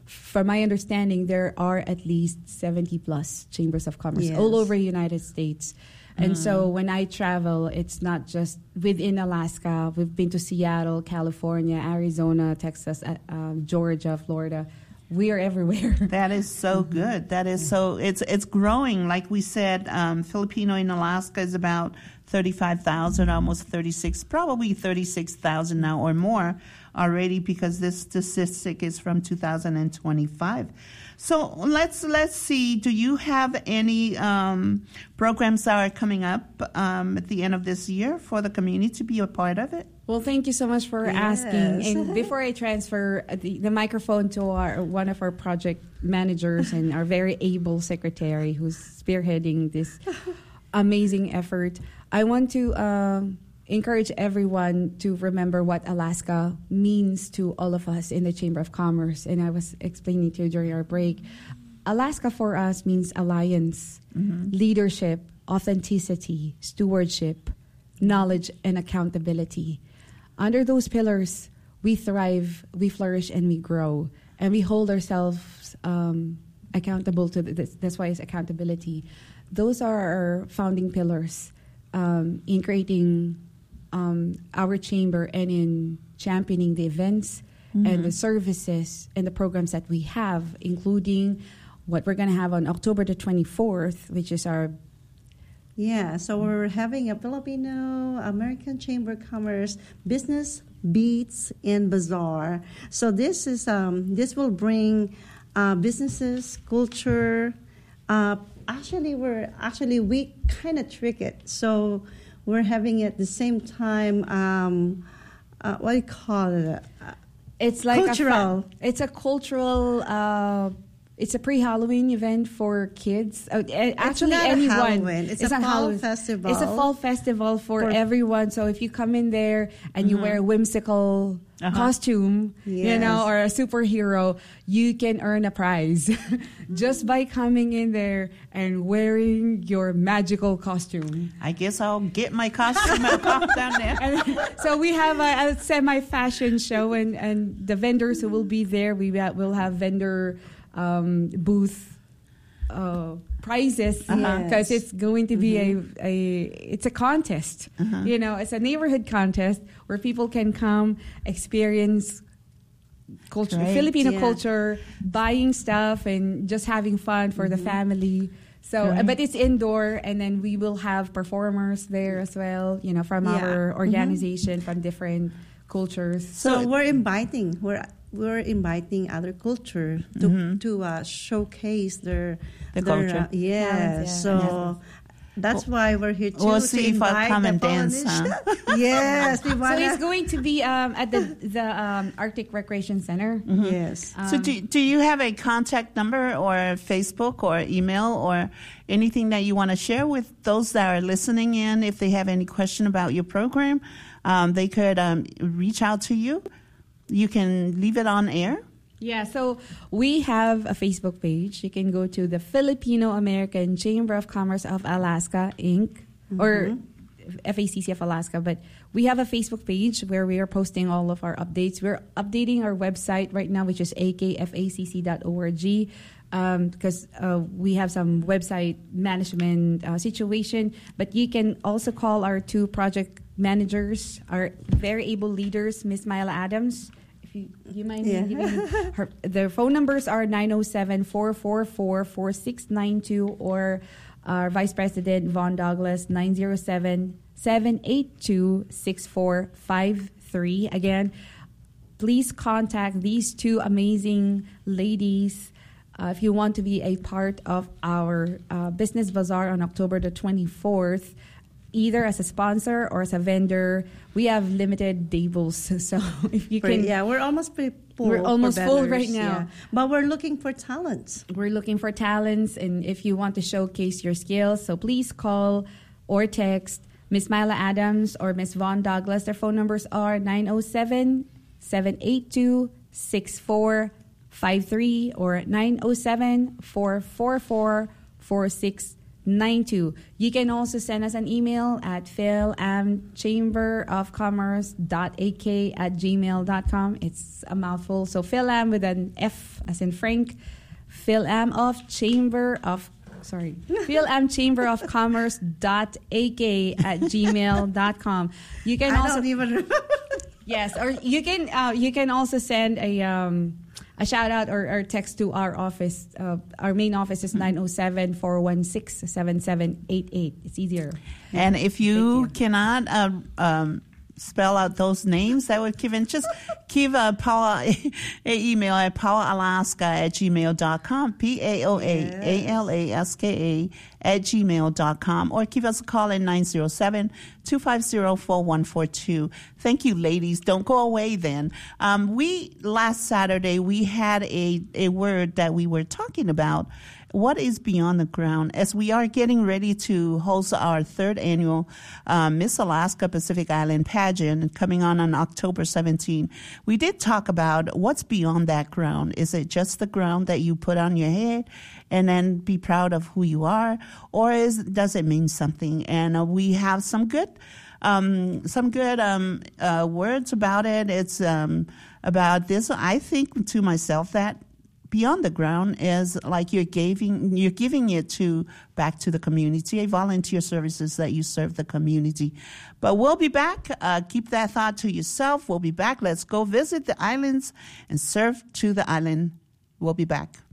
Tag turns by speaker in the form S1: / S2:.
S1: from my understanding, there are at least 70 plus chambers of commerce all over the United States. And so when I travel, it's not just within Alaska. We've been to Seattle, California, Arizona, Texas, Georgia, Florida. We are everywhere.
S2: That is so good. That is so, it's growing. Like we said, Filipino in Alaska is about 35,000, almost 36, probably 36,000 now or more already, because this statistic is from 2025. So let's see. Do you have any programs that are coming up at the end of this year for the community to be a part of it?
S1: Well, thank you so much for asking. And before I transfer the microphone to one of our project managers and our very able secretary who's spearheading this amazing effort, I want to encourage everyone to remember what Alaska means to all of us in the Chamber of Commerce. And I was explaining to you during our break. Alaska for us means alliance, leadership, authenticity, stewardship, knowledge, and accountability. Under those pillars, we thrive, we flourish, and we grow. And we hold ourselves accountable to this. That's why it's accountability. Those are our founding pillars in creating our chamber and in championing the events and the services and the programs that we have, including what we're going to have on October the 24th, which is our...
S3: Yeah, so we're having a Filipino American Chamber of Commerce Business Beats and Bazaar. So this is this will bring businesses, culture. We kind of trick it. So we're having it at the same time. What do you call it?
S1: It's like
S3: cultural.
S1: It's a cultural. It's a pre-Halloween event for kids. Actually,
S3: not
S1: anyone.
S3: Halloween. It's a fall
S1: Halloween.
S3: festival.
S1: It's a fall festival for everyone. So if you come in there and you wear a whimsical costume, or a superhero, you can earn a prize just by coming in there and wearing your magical costume.
S2: I guess I'll get my costume and pop down there.
S1: So we have a semi-fashion show, and the vendors who will be there, will have vendor booth prizes because it's going to be it's a contest. It's a neighborhood contest where people can come experience culture, Filipino culture, buying stuff and just having fun for the family. So, but it's indoor, and then we will have performers there as well, from our organization, from different cultures.
S3: So we're inviting other culture to showcase their
S2: culture.
S3: So that's why we're here too.
S2: We'll see if I'll come and dance.
S3: Yes, we want.
S1: So it's going to be at the Arctic Recreation Center.
S3: Yes.
S2: So do you have a contact number or Facebook or email or anything that you want to share with those that are listening in? If they have any question about your program, they could reach out to you. You can leave it on air.
S1: Yeah, so we have a Facebook page. You can go to the Filipino American Chamber of Commerce of Alaska, Inc., or FACC of Alaska. But we have a Facebook page where we are posting all of our updates. We're updating our website right now, which is akfacc.org, because we have some website management situation. But you can also call our two project managers, our very able leaders, Miss Myla Adams. If you mind giving her, their phone numbers are 907-444-4692, or our Vice President Von Douglas 907-782-6453. Again, please contact these two amazing ladies if you want to be a part of our Business Bazaar on October the 24th. Either as a sponsor or as a vendor. We have limited tables, so if you can...
S3: Yeah, we're almost pretty full.
S1: We're almost full right now.
S3: Yeah. But we're looking for talents.
S1: We're looking for talents, and if you want to showcase your skills, so please call or text Miss Myla Adams or Miss Von Douglas. Their phone numbers are 907-782-6453 or 907-444-4692. 92. You can also send us an email at philamchamberofcommerce.ak@gmail.com. It's a mouthful. So Philam with an F as in Frank. philamchamberofcommerce.ak@gmail.com. You can also
S3: I don't even remember.
S1: yes, or you can also send a shout out or text to our office. Our main office is 907-416-7788. It's easier.
S2: And if you cannot spell out those names, that would just give Paula an email at paulaalaska@gmail.com, PAOAALASKA@gmail.com, or give us a call at 907-250-4142. Thank you, ladies. Don't go away then. Last Saturday, we had a word that we were talking about. What is beyond the ground? As we are getting ready to host our 3rd annual Miss Alaska Pacific Island pageant coming on October 17, we did talk about what's beyond that ground. Is it just the ground that you put on your head and then be proud of who you are, or does it mean something? And we have some good words about it. It's about this. I think to myself that beyond the ground is like you're giving it back to the community, volunteer services that you serve the community. But we'll be back. Keep that thought to yourself. We'll be back. Let's go visit the islands and serve to the island. We'll be back.